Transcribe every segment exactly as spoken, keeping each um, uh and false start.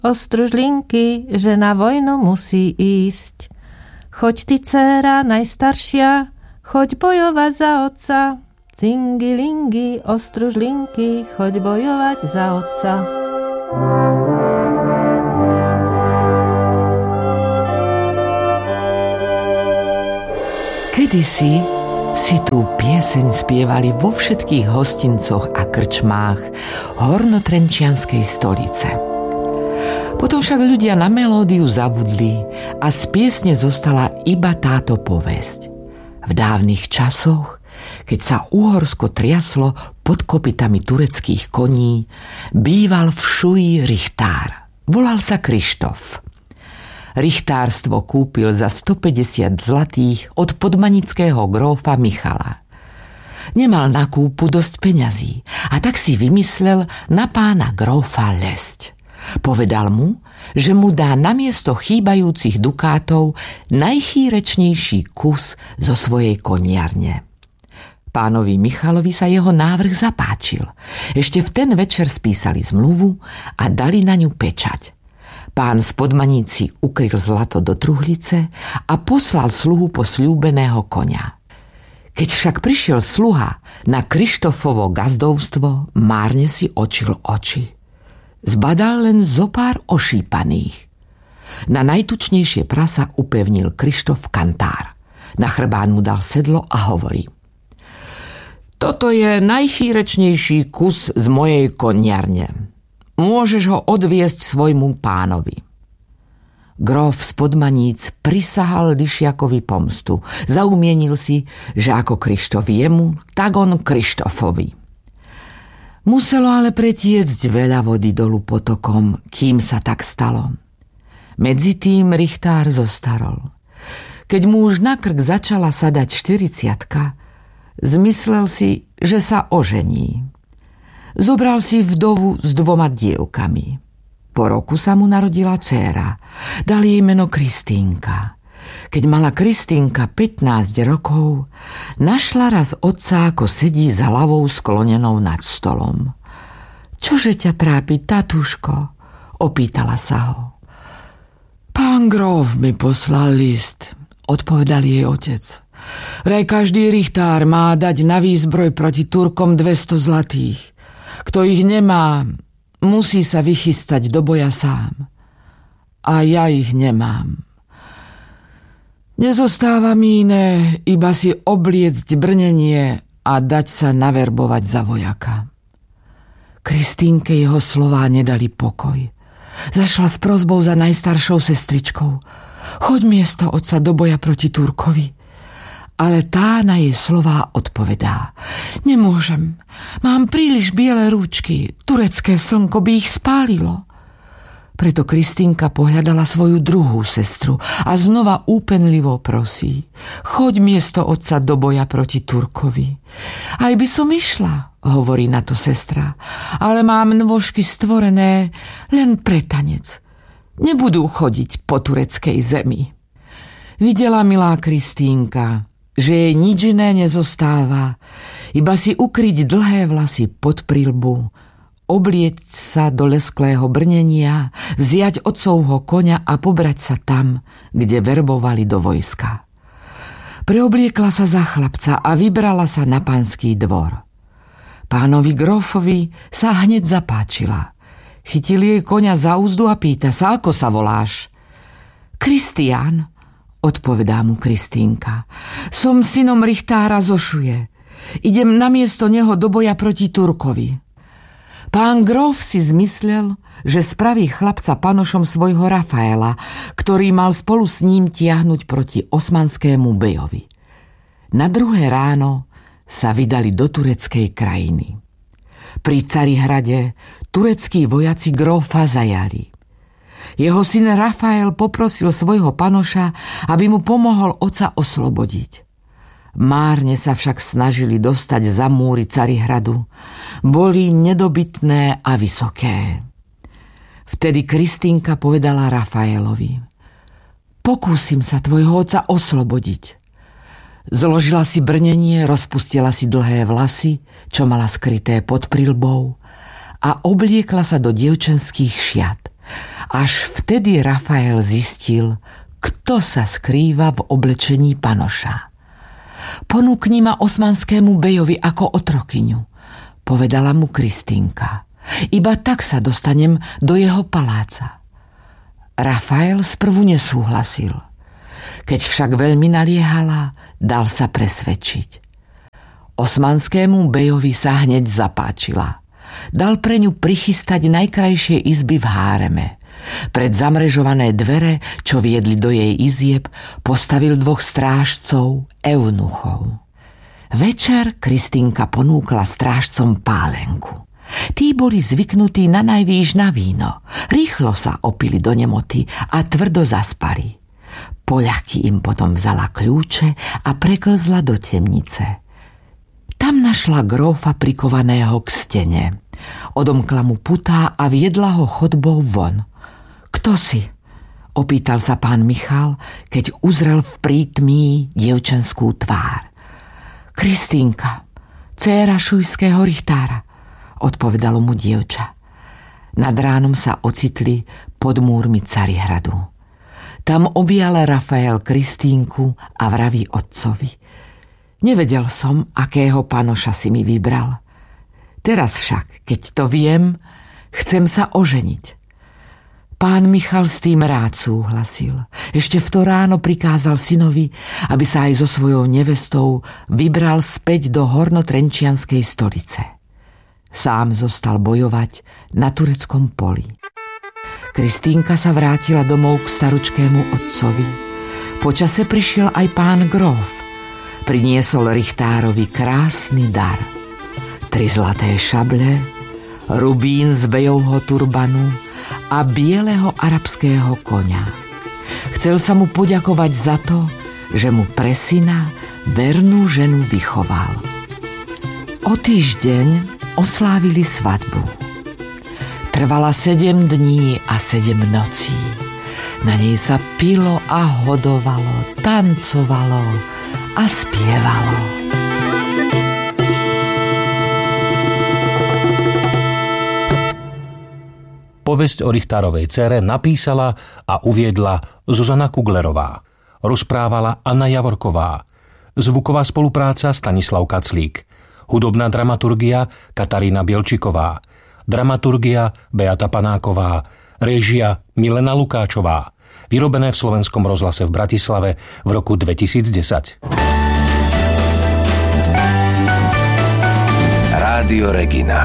ostružlinky, že na vojnu musí ísť. Choď ty, dcéra najstaršia, choď bojovať za otca. Cingilingy, ostružlinky, choď bojovať za otca. Kedysi si tú pieseň spievali vo všetkých hostincoch a krčmách hornotrenčianskej stolice. Potom však ľudia na melódiu zabudli a z piesne zostala iba táto povesť. V dávnych časoch, keď sa Uhorsko triaslo pod kopytami tureckých koní, býval v Šuji richtár. Volal sa Krištof. Richtárstvo kúpil za stopäťdesiat zlatých od podmanického grófa Michala. Nemal na kúpu dosť peňazí a tak si vymyslel na pána grófa lesť. Povedal mu, že mu dá namiesto chýbajúcich dukátov najchýrečnejší kus zo svojej koniarne. Pánovi Michalovi sa jeho návrh zapáčil. Ešte v ten večer spísali zmluvu a dali na ňu pečať. Pán z podmaníci ukryl zlato do truhlice a poslal sluhu po sľúbeného koňa. Keď však prišiel sluha na Krištofovo gazdovstvo, márne si očil oči. Zbadal len zopár ošípaných. Na najtučnejšie prasa upevnil Krištof kantár. Na chrbán mu dal sedlo a hovorí: Toto je najchýrečnejší kus z mojej koniarne. Môžeš ho odviesť svojmu pánovi. Gróf z Podmaníc prisahal Lišiakovi pomstu. Zaumienil si, že ako Krištof jemu, tak on Krištofovi. Muselo ale pretiecť veľa vody dolu potokom, kým sa tak stalo. Medzitým richtár zostarol. Keď mu už na krk začala sadať štyridsiatka, zmyslel si, že sa ožení. Zobral si vdovu s dvoma dievkami. Po roku sa mu narodila dcéra. Dal jej meno Kristínka. Keď mala Kristínka pätnásť rokov, našla raz otca, ako sedí s hlavou sklonenou nad stolom. Čože ťa trápi, tatúško? Opýtala sa ho. Pán gróf mi poslal list, odpovedal jej otec. Vraj každý richtár má dať na výzbroj proti Turkom dvesto zlatých. Kto ich nemá, musí sa vychystať do boja sám. A ja ich nemám. Nezostáva mi iné, iba si obliecť brnenie a dať sa naverbovať za vojaka. Kristínke jeho slová nedali pokoj. Zašla s prosbou za najstaršou sestričkou. Choď miesto otca do boja proti Turkovi. Ale tá na jej slová odpovedá. Nemôžem, mám príliš biele rúčky, turecké slnko by ich spálilo. Preto Kristínka pohľadala svoju druhú sestru a znova úpenlivo prosí. Choď miesto otca do boja proti Turkovi. Aj by som išla, hovorí na to sestra, ale mám nôžky stvorené len pre tanec. Nebudú chodiť po tureckej zemi. Videla milá Kristínka, že jej nič iné nezostáva, iba si ukryť dlhé vlasy pod prilbu, oblieť sa do lesklého brnenia, vziať otcovho koňa a pobrať sa tam, kde verbovali do vojska. Preobliekla sa za chlapca a vybrala sa na panský dvor. Pánovi grófovi sa hneď zapáčila. Chytil jej koňa za úzdu a pýta sa, ako sa voláš? Kristián, odpovedá mu Kristínka. Som synom richtára zo Šuje. Idem namiesto neho do boja proti Turkovi. Pán gróf si zmyslel, že spraví chlapca panošom svojho Rafaela, ktorý mal spolu s ním tiahnuť proti osmanskému bejovi. Na druhé ráno sa vydali do tureckej krajiny. Pri Carihrade tureckí vojaci grófa zajali. Jeho syn Rafael poprosil svojho panoša, aby mu pomohol otca oslobodiť. Márne sa však snažili dostať za múry Carihradu. Boli nedobytné a vysoké. Vtedy Kristínka povedala Rafaelovi: Pokúsim sa tvojho otca oslobodiť. Zložila si brnenie, rozpustila si dlhé vlasy, čo mala skryté pod prilbou, a obliekla sa do dievčenských šiat. Až vtedy Rafael zistil, kto sa skrýva v oblečení panoša. Ponúkni ma osmanskému bejovi ako otrokyňu, povedala mu Kristínka. Iba tak sa dostanem do jeho paláca. Rafael sprvu nesúhlasil. Keď však veľmi naliehala, dal sa presvedčiť. Osmanskému bejovi sa hneď zapáčila. Dal pre ňu prichystať najkrajšie izby v háreme. Pred zamrežované dvere, čo viedli do jej izieb, postavil dvoch strážcov, eunuchov. Večer Kristínka ponúkla strážcom pálenku. Tí boli zvyknutí na najvýš na víno. Rýchlo sa opili do nemoty a tvrdo zaspali. Poľahky im potom vzala kľúče a preklzla do temnice. Tam našla grófa prikovaného k stene. Odomkla mu putá a viedla ho chodbou von. Kto si? Opýtal sa pán Michal, keď uzrel v prítmí dievčenskú tvár. Kristínka, dcéra šujského richtára, odpovedalo mu dievča. Nad ránom sa ocitli pod múrmi Carihradu. Tam objal Rafael Kristínku a vraví otcovi. Nevedel som, akého panoša si mi vybral. Teraz však, keď to viem, chcem sa oženiť. Pán Michal s tým rád súhlasil. Ešte v to ráno prikázal synovi, aby sa aj so svojou nevestou vybral späť do hornotrenčianskej stolice. Sám zostal bojovať na tureckom poli. Kristínka sa vrátila domov k staručkému otcovi. Počase prišiel aj pán gróf. Priniesol richtárovi krásny dar. Tri zlaté šable, rubín z bejovho turbanu a bieleho arabského koňa. Chcel sa mu poďakovať za to, že mu pre syna vernú ženu vychoval. O týždeň oslávili svadbu. Trvala sedem dní a sedem nocí. Na nej sa pilo a hodovalo, tancovalo a spievalo. Povesť o richtárovej dcére napísala a uviedla Zuzana Kuglerová. Rozprávala Anna Javorková. Zvuková spolupráca Stanislav Kaclík. Hudobná dramaturgia Katarína Bielčiková. Dramaturgia Beata Panáková. Réžia Milena Lukáčová. Vyrobené v Slovenskom rozhlase v Bratislave v roku dvetisícdesať. Rádio Regina.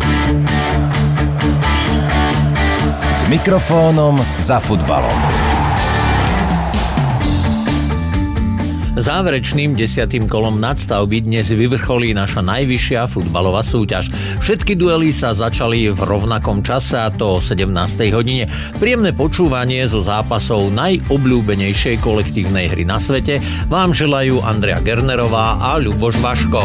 S mikrofónom za futbalom. Záverečným desiatym kolom nadstavby dnes vyvrcholí naša najvyššia futbalová súťaž. Všetky duely sa začali v rovnakom čase, a to o sedemnástej hodine. Príjemné počúvanie zo zápasov najobľúbenejšej kolektívnej hry na svete vám želajú Andrea Gernerová a Ľuboš Vaško.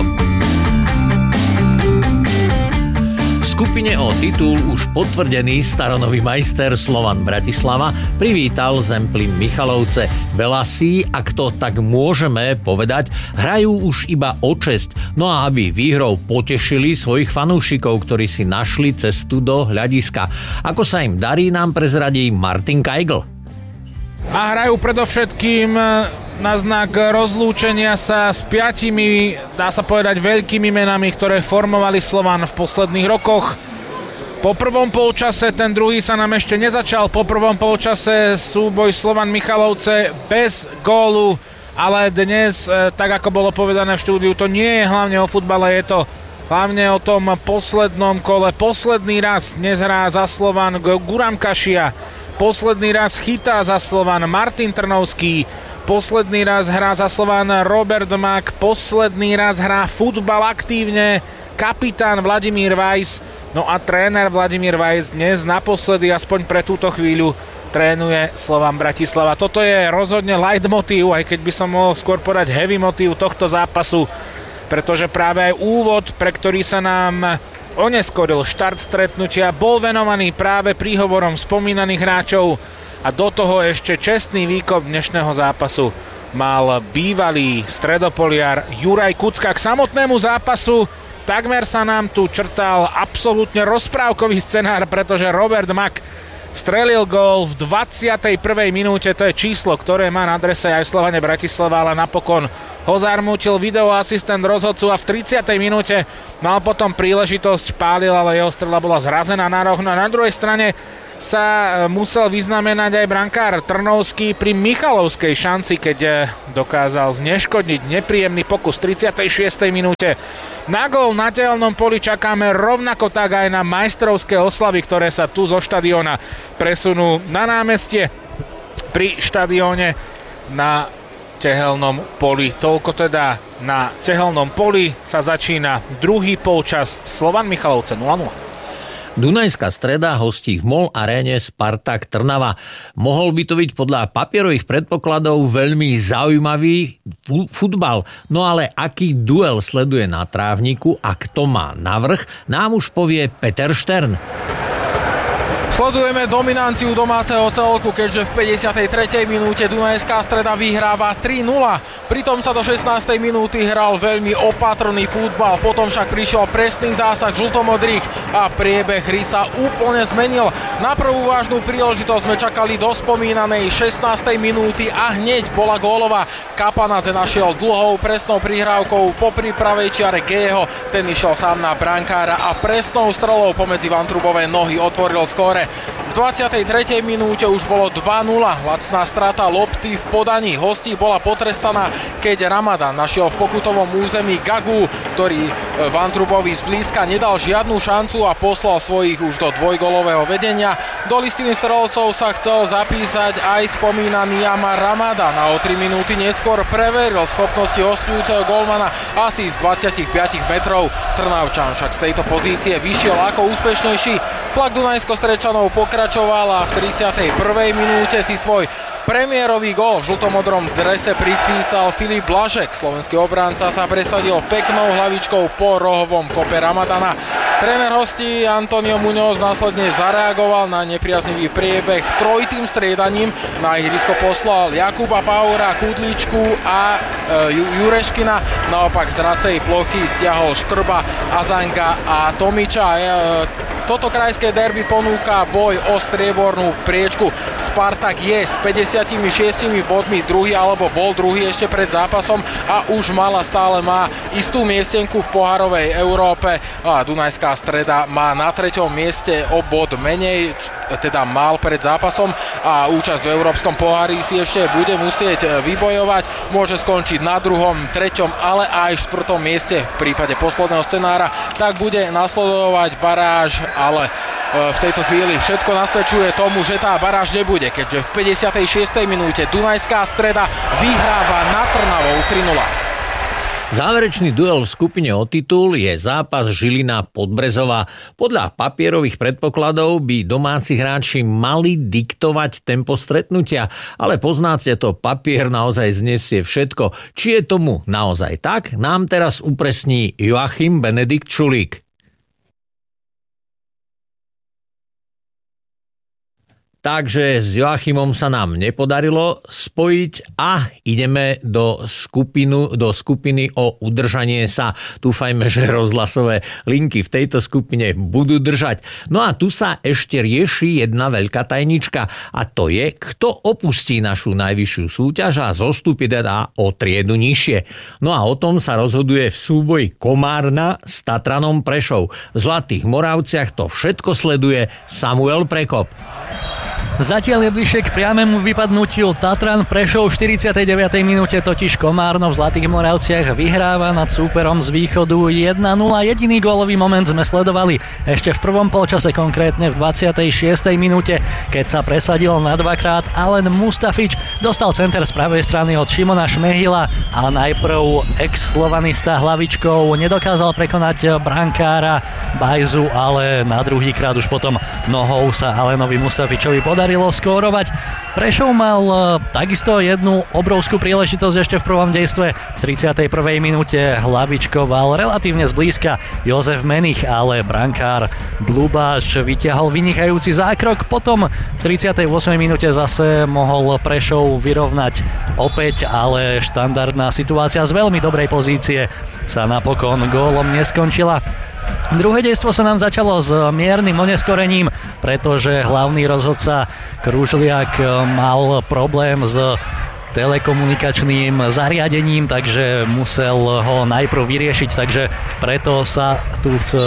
V skupine o titul už potvrdený staronový majster Slovan Bratislava privítal Zemplín Michalovce. Belasí, ak to tak môžeme povedať, hrajú už iba o česť. No a aby výhrou potešili svojich fanúšikov, ktorí si našli cestu do hľadiska. Ako sa im darí, nám prezradí Martin Kajgl. A hrajú predovšetkým na znak rozlúčenia sa s piatimi, dá sa povedať, veľkými menami, ktoré formovali Slovan v posledných rokoch. Po prvom polčase, ten druhý sa nám ešte nezačal, po prvom polčase súboj Slovan Michalovce bez gólu, ale dnes, tak ako bolo povedané v štúdiu, to nie je hlavne o futbale, je to hlavne o tom poslednom kole. Posledný raz dnes hrá za Slovan Guram Kašia, posledný raz chytá za Slovan Martin Trnovský, posledný raz hrá za Slovan Robert Mak, posledný raz hrá futbal aktívne kapitán Vladimír Weiss, no a tréner Vladimír Weiss dnes naposledy, aspoň pre túto chvíľu, trénuje Slovan Bratislava. Toto je rozhodne leitmotív, aj keď by som mohol skôr povedať heavy motív tohto zápasu, pretože práve aj úvod, pre ktorý sa nám oneskoril štart stretnutia, bol venovaný práve príhovorom spomínaných hráčov a do toho ešte čestný výkop dnešného zápasu mal bývalý stredopoliar Juraj Kucka. K samotnému zápasu takmer sa nám tu črtal absolútne rozprávkový scenár, pretože Robert Mak strelil gól v dvadsiatej prvej minúte, to je číslo, ktoré má na drese aj Slovane Bratislava, ale napokon ho zarmútil videoasistent rozhodcu a v tridsiatej minúte mal potom príležitosť, pálil, ale jeho strela bola zrazená na roh. No a na druhej strane sa musel vyznamenať aj brankár Trnovský pri Michalovskej šanci, keď dokázal zneškodniť nepríjemný pokus v tridsiatej šiestej minúte. Na gól na tehelnom poli čakáme rovnako tak aj na majstrovské oslavy, ktoré sa tu zo štadióna presunú na námestie pri štadióne na tehelnom poli. Toľko teda na tehelnom poli sa začína druhý polčas. Slovan Michalovce nula nula. Dunajská Streda hostí v MOL aréne Spartak Trnava. Mohol by to byť podľa papierových predpokladov veľmi zaujímavý futbal. No ale aký duel sleduje na trávniku a kto má navrch, nám už povie Peter Štern. Sledujeme dominanciu domáceho celku, keďže v päťdesiatej tretej minúte Dunajská Streda vyhráva tri nula. Pritom sa do šestnástej minúty hral veľmi opatrný futbal, potom však prišiel presný zásah žltomodrých a priebeh hry sa úplne zmenil. Na prvú vážnu príležitosť sme čakali do spomínanej šestnástej minúty a hneď bola gólová. Kapanadze našiel dlhou presnou prihrávkou popri pravej čiare Gejeho, ten išiel sám na brankára a presnou strelou pomedzi Vantrubové nohy otvoril skóre. V dvadsiatej tretej minúte už bolo dva nula, lacná strata lopty v podaní hostí bola potrestaná, keď Ramadan našiel v pokutovom území Gagu, ktorý Vantrubovi zblízka nedal žiadnu šancu a poslal svojich už do dvojgolového vedenia. Do listiny strelcov sa chcel zapísať aj spomínaný Amar Ramadan a o tri minúty neskôr preveril schopnosti hostujúceho golmana asi z dvadsaťpäť metrov. Trnavčan však z tejto pozície vyšiel ako úspešnejší. Tlak Dunajsko-Strečanov pokračoval a v tridsiatej prvej minúte si svoj premiérový gól v žltomodrom drese pripísal Filip Blažek. Slovenský obránca sa presadil peknou hlavičkou po rohovom kope Ramadana. Tréner hostí Antonio Muñoz následne zareagoval na nepriaznivý priebeh trojitým striedaním. Na ihrisko poslal Jakuba Paura, Kudličku a e, Jureškina. Naopak z hracej plochy stiahol Škrba, Azanga a Tomiča. E, toto krajské derby ponúka boj o striebornú priečku. Spartak je s päťdesiatšesť bodmi druhý, alebo bol druhý ešte pred zápasom a už mala stále má istú miestenku v pohárovej Európe. A Dunajská Streda má na treťom mieste o bod menej, teda mal pred zápasom a účasť v Európskom pohári si ešte bude musieť vybojovať. Môže skončiť na druhom, treťom, ale aj štvrtom mieste v prípade posledného scenára. Tak bude nasledovať baráž, ale v tejto chvíli všetko nasvedčuje tomu, že tá baráž nebude, keďže v päťdesiatej šiestej minúte Dunajská Streda vyhráva nad Trnavou tri nula. Záverečný duel v skupine o titul je zápas Žilina Podbrezová. Podľa papierových predpokladov by domáci hráči mali diktovať tempo stretnutia, ale poznáte to, papier naozaj znesie všetko. Či je tomu naozaj tak, nám teraz upresní Joachim Benedikt Čulík. Takže s Joachimom sa nám nepodarilo spojiť a ideme do, skupinu, do skupiny o udržanie sa. Dúfajme, že rozhlasové linky v tejto skupine budú držať. No a tu sa ešte rieši jedna veľká tajnička a to je, kto opustí našu najvyššiu súťaž a zostúpi teda o triedu nižšie. No a o tom sa rozhoduje v súboji Komárna s Tatranom Prešov. V Zlatých Moravciach to všetko sleduje Samuel Prekop. Zatiaľ je bližšie k priamému vypadnutiu. Tatran Prešov v štyridsiatej deviatej minúte totiž Komárno v Zlatých Moravciach vyhráva nad súperom z východu jeden nula. Jediný gólový moment sme sledovali ešte v prvom polčase, konkrétne v dvadsiatej šiestej minúte, keď sa presadil na dvakrát Alen Mustafič. Dostal center z pravej strany od Šimona Šmehila a najprv ex-slovanista hlavičkou nedokázal prekonať brankára Bajzu, ale na druhý krát už potom nohou sa Alenovi Mustafičovi podarilo darilo skórovať. Prešov mal takisto jednu obrovskú príležitosť ešte v prvom dejstve. V tridsiatej prvej minúte hlavičkoval relatívne zblízka Jozef Menich, ale brankár Dlubáč vytiahol vynikajúci zákrok. Potom v tridsiatej ôsmej minúte zase mohol Prešov vyrovnať opäť, ale štandardná situácia z veľmi dobrej pozície sa napokon gólom neskončila. Druhé dejstvo sa nám začalo s miernym oneskorením, pretože hlavný rozhodca Kružliak mal problém s telekomunikačným zariadením, takže musel ho najprv vyriešiť, takže preto sa tu v,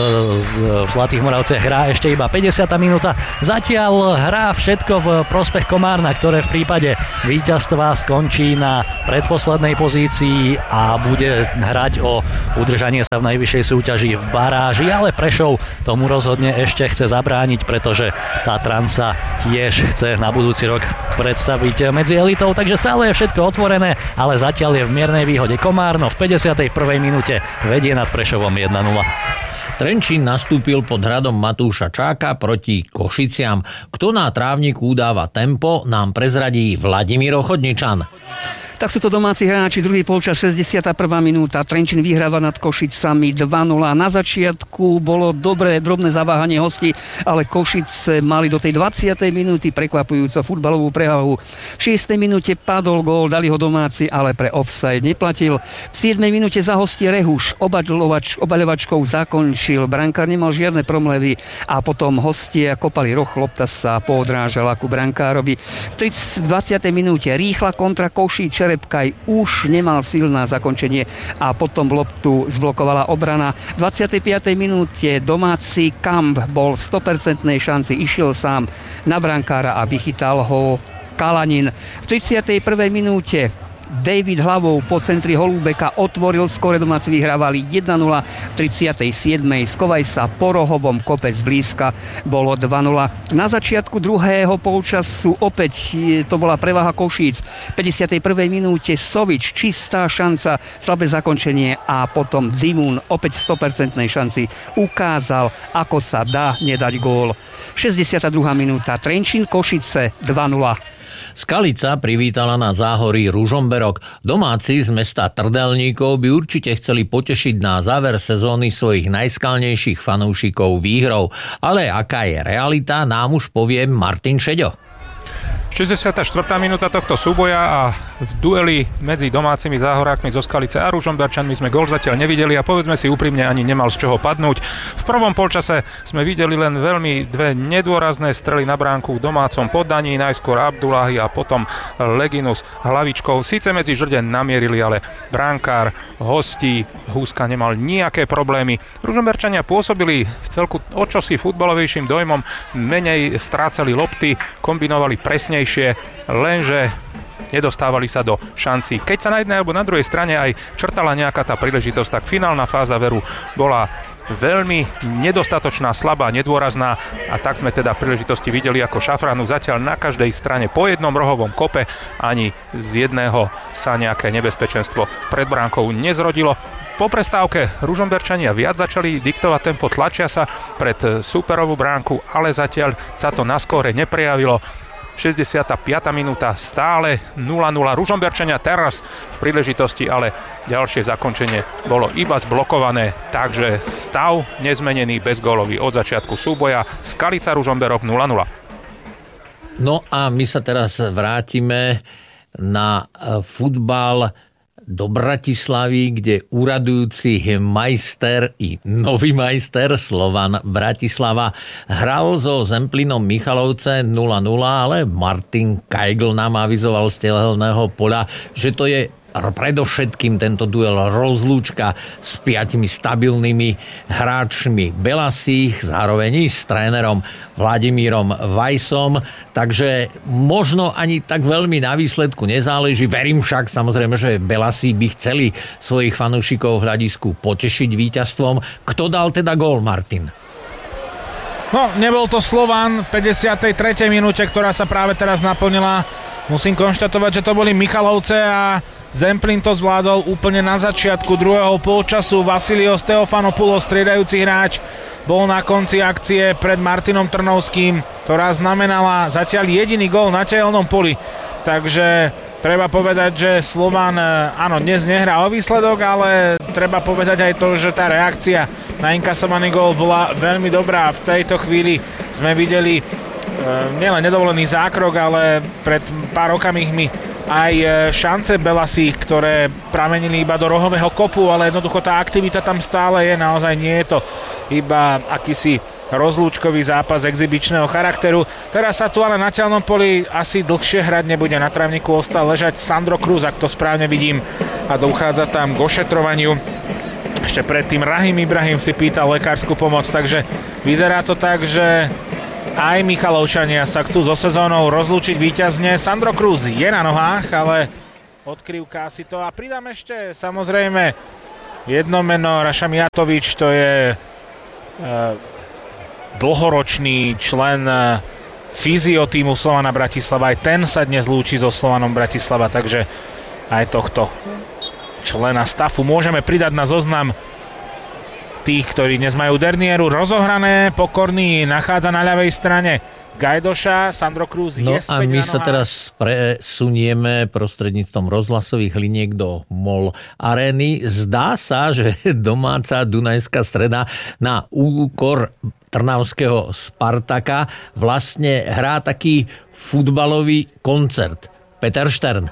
v Zlatých Moravciach hrá ešte iba päťdesiata minúta. Zatiaľ hrá všetko v prospech Komárna, ktoré v prípade víťazstva skončí na predposlednej pozícii a bude hrať o udržanie sa v najvyššej súťaži v baráži, ale Prešov tomu rozhodne ešte chce zabrániť, pretože Tatran sa tiež chce na budúci rok predstaviť medzi elitou, takže stále je všetko otvorené, ale zatiaľ je v miernej výhode Komárno. V päťdesiatej prvej minúte vedie nad Prešovom jeden nula. Trenčín nastúpil pod hradom Matúša Čáka proti Košiciam. Kto na trávniku dáva tempo, nám prezradí Vladimír Ochodničan. Tak sú to domáci hráči, druhý polčas, šesťdesiata prvá minúta. Trenčín vyhráva nad Košicami dva nula. Na začiatku bolo dobré drobné zaváhanie hostí, ale Košice mali do tej dvadsiatej minúty prekvapujúco futbalovú prevahu. V šiestej minúte padol gól, dali ho domáci, ale pre offside neplatil. V siedmej minúte za hostie Rehuš obaľovač, obaľovačkou zakončil. Brankár nemal žiadne promlevy a potom hostia kopali roh, lopta sa poodrážala ku brankárovi. V dvadsiatej minúte rýchla kontra Košíc. Repkaj už nemal síl na zakončenie a potom loptu zblokovala obrana. V dvadsiatej piatej minúte domáci Kamp bol v sto percent šanci, išiel sám na brankára a vychytal ho Kalanin. V tridsiatej prvej minúte David hlavou po centri Holúbeka otvoril, skore domáci vyhrávali jeden nula. V tridsiatej siedmej skovaj sa po rohovom kopec blízka bolo dva nula. Na začiatku druhého polčasu opäť to bola prevaha Košíc. V päťdesiatej prvej minúte Sovič, čistá šanca, slabé zakončenie a potom Dimun opäť v sto percent šanci ukázal, ako sa dá nedať gól. šesťdesiata druhá minúta Trenčín Košice dva nula. Skalica privítala na Záhorí Ružomberok. Domáci z mesta Trdelníkov by určite chceli potešiť na záver sezóny svojich najskalnejších fanúšikov výhrou. Ale aká je realita, nám už povie Martin Šeďo. šesťdesiata štvrtá minúta tohto súboja a v dueli medzi domácimi Záhorákmi zo Skalice a Ružomberčanmi sme gól zatiaľ nevideli a povedzme si úprimne, ani nemal z čoho padnúť. V prvom polčase sme videli len veľmi dve nedôrazné strely na bránku v domácom podaní, najskôr Abdullahi a potom Leginus hlavičkou. Síce medzi žrdeň namierili, ale bránkár hostí Húska nemal nejaké problémy. Ružomberčania pôsobili v celku o čosi futbalovejším dojmom, menej strácali lopty, kombinovali presne, lenže nedostávali sa do šancí. Keď sa na jednej alebo na druhej strane aj črtala nejaká tá príležitosť, tak finálna fáza veru bola veľmi nedostatočná, slabá, nedôrazná a tak sme teda príležitosti videli ako Šafranu zatiaľ na každej strane po jednom rohovom kope, ani z jedného sa nejaké nebezpečenstvo pred bránkou nezrodilo. Po prestávke Ružomberčania viac začali diktovať tempo, tlačia sa pred súperovú bránku, ale zatiaľ sa to na skóre neprejavilo. šesťdesiata piata minúta, stále nula nula. Ružomberčania teraz v príležitosti, ale ďalšie zakončenie bolo iba zblokované, takže stav nezmenený, bezgólový od začiatku súboja. Skalica Ružomberok nula nula. No a my sa teraz vrátime na futbal do Bratislavy, kde úradujúci majster i nový majster Slovan Bratislava hral so Zemplínom Michalovce nula nula, ale Martin Kajgl nám avizoval z telelného poľa, že to je predovšetkým tento duel rozlúčka s piatimi stabilnými hráčmi Belasích, zároveň s trénerom Vladimírom Vajsom, takže možno ani tak veľmi na výsledku nezáleží. Verím však samozrejme, že Belasí by chceli svojich fanúšikov v hľadisku potešiť víťazstvom. Kto dal teda gól, Martin? No, nebol to Slovan v päťdesiatej tretej minúte, ktorá sa práve teraz naplnila. Musím konštatovať, že to boli Michalovce a Zemplín to zvládol úplne na začiatku druhého polčasu. Vasilios Teofanopoulos, striedajúci hráč, bol na konci akcie pred Martinom Trnovským, ktorá znamenala zatiaľ jediný gól na tehelnom poli. Takže treba povedať, že Slovan, áno, dnes nehrá o výsledok, ale treba povedať aj to, že tá reakcia na inkasovaný gól bola veľmi dobrá. V tejto chvíli sme videli nielen nedovolený zákrok, ale pred pár okamihmi aj šance Belasí, ktoré pramenili iba do rohového kopu, ale jednoducho tá aktivita tam stále je, naozaj nie je to iba akýsi rozlúčkový zápas exibičného charakteru. Teraz sa tu ale na teľnom poli asi dlhšie hrať nebude. Na trávniku ostal ležať Sandro Cruz, ak to správne vidím, a dochádza tam k ošetrovaniu. Ešte predtým Rahim Ibrahim si pýtal lekárskú pomoc, takže vyzerá to tak, že aj Michalovčania sa chcú so sezónou rozlúčiť víťazne. Sandro Cruz je na nohách, ale odkrývká si to. A pridám ešte samozrejme jedno meno, Raša Mijatovič, to je e, dlhoročný člen fyziotímu Slovana Bratislava. Aj ten sa dnes lúči so Slovanom Bratislava, takže aj tohto člena stafu môžeme pridať na zoznam tých, ktorí dnes majú dernieru rozohrané. Pokorný nachádza na ľavej strane Gajdoša, Sandro Cruz no je späť na nohách. No a my sa teraz presunieme prostredníctvom rozhlasových liniek do MOL arény. Zdá sa, že domáca Dunajská Streda na úkor trnavského Spartaka vlastne hrá taký futbalový koncert. Peter Štern.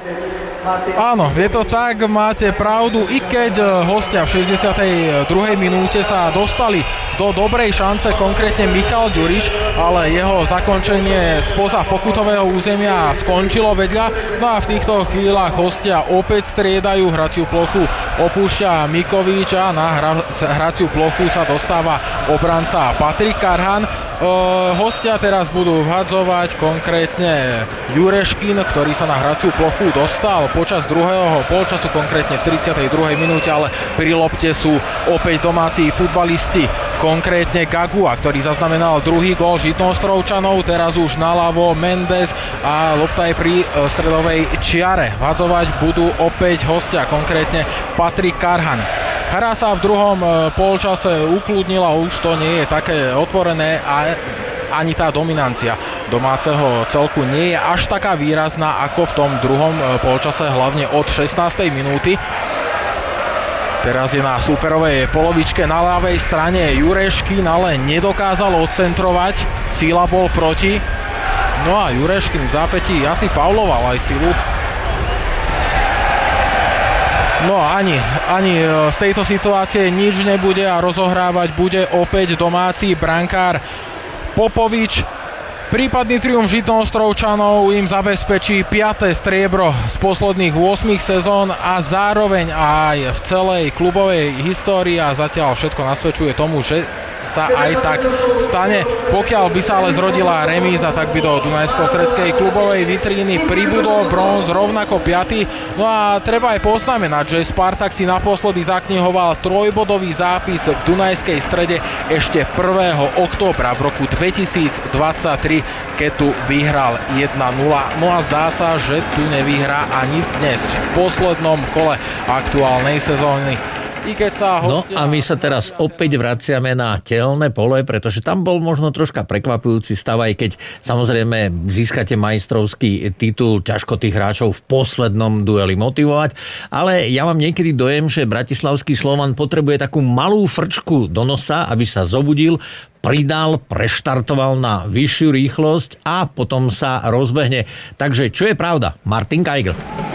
Áno, je to tak, máte pravdu, i keď hostia v šesťdesiatej druhej minúte sa dostali do dobrej šance, konkrétne Michal Ďurič, ale jeho zakončenie spoza pokutového územia skončilo vedľa. No a v týchto chvíľach hostia opäť striedajú, hraciu plochu opúšťa Mikovič a na hra, hraciu plochu sa dostáva obranca Patrik Karhan. E, hostia teraz budú vhadzovať konkrétne Jureškin, ktorý sa na hraciu plochu dostal počas druhého polčasu, konkrétne v tridsiatej druhej minúte, ale pri lopte sú opäť domáci futbalisti, konkrétne Gagua, ktorý zaznamenal druhý gól Žitnoostrovčanov, teraz už naľavo Mendes a lopta je pri stredovej čiare. Vhadzovať budú opäť hostia, konkrétne Patrik Karhan. Hra sa v druhom polčase ukludnila, už to nie je také otvorené a ani tá dominancia domáceho celku nie je až taká výrazná ako v tom druhom polčase, hlavne od šestnástej minúty. Teraz je na súperovej polovičke na ľavej strane Jureškin, ale nedokázal odcentrovať, sila bol proti. No a Jureškin v zápätí asi fauloval aj silu. No ani, ani z tejto situácie nič nebude a rozohrávať bude opäť domáci brankár Popovič. Prípadný triumf Žitnoostrovčanov im zabezpečí piate striebro z posledných ôsmich sezón a zároveň aj v celej klubovej histórii a zatiaľ všetko nasvedčuje tomu, že sa aj tak stane. Pokiaľ by sa ale zrodila remíza, tak by do Dunajsko-stredskej klubovej vitríny pribudol bronz rovnako piaty. No a treba aj poznamenať, že Spartak si naposledy zaknihoval trojbodový zápis v Dunajskej Strede ešte prvého októbra v roku dvetisícdvadsaťtri, keď tu vyhral jeden nula. No a zdá sa, že tu nevyhrá ani dnes v poslednom kole aktuálnej sezóny. I keď sa hostia... No a my sa teraz opäť vraciame na teľné pole, pretože tam bol možno troška prekvapujúci stav, aj keď samozrejme získate majstrovský titul, ťažko tých hráčov v poslednom dueli motivovať, ale ja mám niekedy dojem, že bratislavský Slovan potrebuje takú malú frčku do nosa, aby sa zobudil, pridal, preštartoval na vyššiu rýchlosť a potom sa rozbehne. Takže čo je pravda? Martin Kajgl.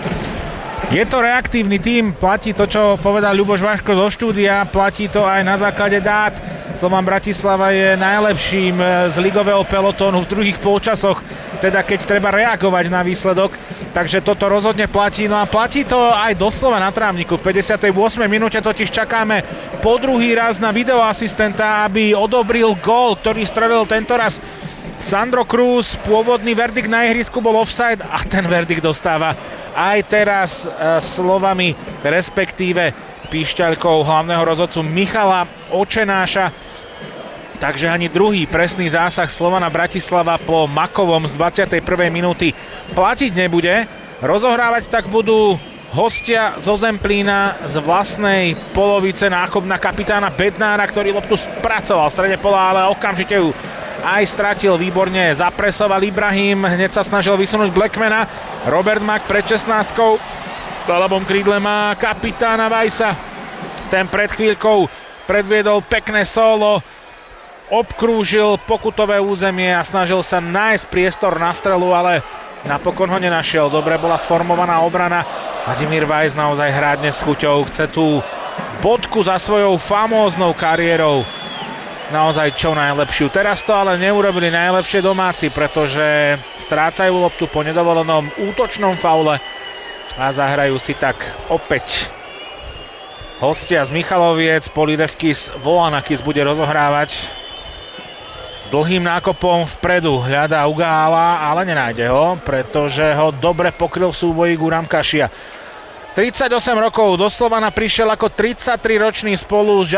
Je to reaktívny tím, platí to, čo povedal Ľuboš Vaško zo štúdia, platí to aj na základe dát. Slovan Bratislava je najlepším z ligového pelotónu v druhých polčasoch, teda keď treba reagovať na výsledok, takže toto rozhodne platí. No a platí to aj doslova na trávniku. V päťdesiatej ôsmej minúte totiž čakáme po druhý raz na videoasistenta, aby odobril gól, ktorý strelil tentoraz Sandro Cruz. Pôvodný verdikt na ihrisku bol offside a ten verdikt dostáva aj teraz e, slovami, respektíve píšťaľkou hlavného rozhodcu Michala Očenáša. Takže ani druhý presný zásah Slovana Bratislava po Makovom z dvadsiatej prvej minúty platiť nebude. Rozohrávať tak budú hostia zo Zemplína z vlastnej polovice, nákop na kapitána Bednára, ktorý loptu spracoval v strede pola, ale okamžite ju aj stratil, výborne zapresoval Ibrahim, hneď sa snažil vysunúť Blackmana. Robert Mak pred šestnástkou, v ľavom krídle má kapitána Vajsa. Ten pred chvíľkou predviedol pekné solo, obkrúžil pokutové územie a snažil sa nájsť priestor na strelu, ale napokon ho nenašiel. Dobre bola sformovaná obrana. Vladimír Weiss naozaj hrá dnes s chuťou. Chce tú bodku za svojou famóznou kariérou. Naozaj čo najlepšiu. Teraz to ale neurobili najlepšie domáci, pretože strácajú loptu po nedovolenom útočnom faule a zahrajú si tak opäť hostia z Michaloviec. Polidevkis Volanakis bude rozohrávať. Dlhým nákopom vpredu hľadá Ugála, ale nenájde ho, pretože ho dobre pokryl v súboji Guram Kašia. tridsaťosem rokov, do Slovana prišiel ako tridsaťtriročný spolu s